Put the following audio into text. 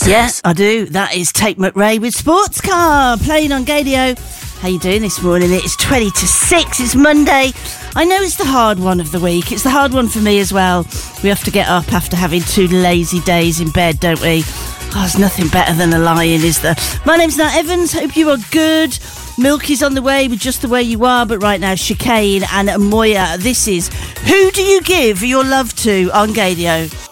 Yes, I do. That is Tate McRae with Sports Car, playing on Gadio. How you doing this morning? It's 20 to 6. It's Monday. I know it's the hard one of the week. It's the hard one for me as well. We have to get up after having 2 lazy days in bed, don't we? Oh, there's nothing better than a lion, is there? My name's Nat Evans. Hope you are good. Milky's on the way with Just the Way You Are, but right now, Chicane and Moya. This is Who Do You Give Your Love To on Gadio?